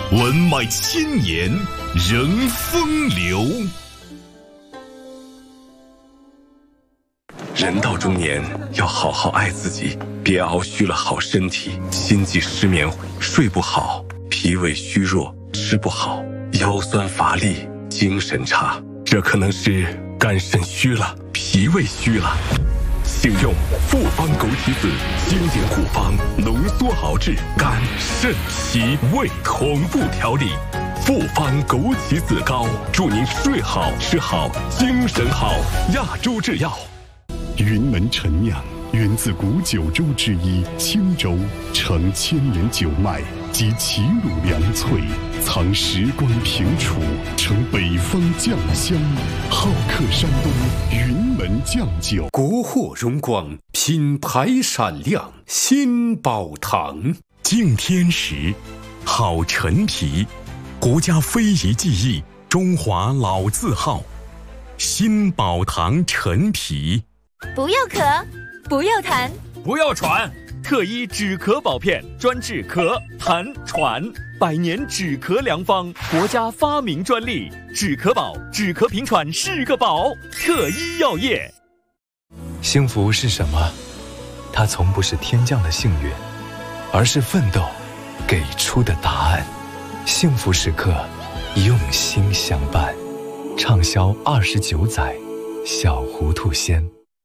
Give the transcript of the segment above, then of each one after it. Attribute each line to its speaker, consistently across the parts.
Speaker 1: 文脉千年，仍风流。
Speaker 2: 人到中年，要好好爱自己，别熬虚了好身体，心悸失眠，睡不好，脾胃虚弱，吃不好，腰酸乏力，精神差，这可能是肝肾虚了，脾胃虚了。请用复方枸杞子经典古方浓缩熬制肝肾脾胃同步调理，复方枸杞子膏，祝您睡好吃好精神好。亚洲制药。
Speaker 3: 云门陈酿源自古九州之一青州，承千年酒脉及齐鲁良萃，藏时光平楚，承北方酱香，好客山东云门酱酒。
Speaker 4: 国货荣光，品牌闪亮，新宝堂。
Speaker 1: 敬天时，好陈皮，国家非遗技艺，中华老字号，新宝堂陈皮。
Speaker 5: 不要咳，不要痰，
Speaker 6: 不要喘，特医止咳保片，专治咳、痰、喘，100年止咳良方，国家发明专利，止咳宝，止咳平喘是个宝，特医药业。
Speaker 7: 幸福是什么？它从不是天降的幸运，而是奋斗给出的答案。幸福时刻，用心相伴，畅销29载，小糊涂仙。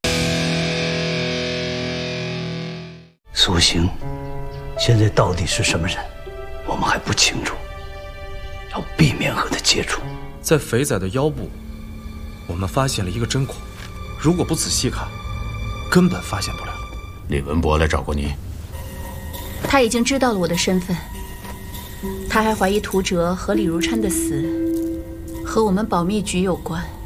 Speaker 8: 苏醒现在到底是什么人，我们还不清楚，要避免和他接触。
Speaker 9: 在肥仔的腰部，我们发现了一个针孔，如果不仔细看，根本发现不了。
Speaker 10: 李文博来找过你？
Speaker 5: 他已经知道了我的身份，他还怀疑涂哲和李如琛的死和我们保密局有关。